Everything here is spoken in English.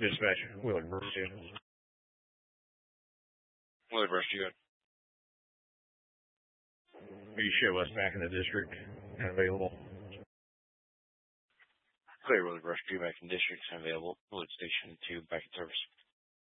Dispatch, Willard Bruce. Willard Bruce, you good? You show us back in the district and available. Clear, Willard Bruce, back in district and available. Willard Station 2 back in service.